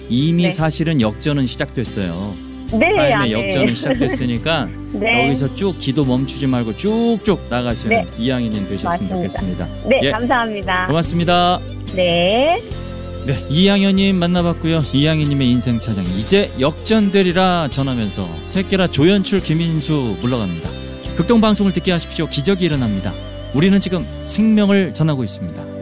이미 네. 사실은 역전은 시작됐어요. 네, 삶의 아, 네. 역전은 시작됐으니까 네. 여기서 쭉 기도 멈추지 말고 쭉쭉 나가시는 네. 이항희님 되셨으면 맞습니다. 좋겠습니다. 네, 예, 감사합니다. 고맙습니다. 네. 네, 이항현님 만나봤고요. 이항희님의 인생 차장 이제 역전되리라 전하면서 새끼라 조연출 김인수 물러갑니다. 극동방송을 듣게 하십시오. 기적이 일어납니다. 우리는 지금 생명을 전하고 있습니다.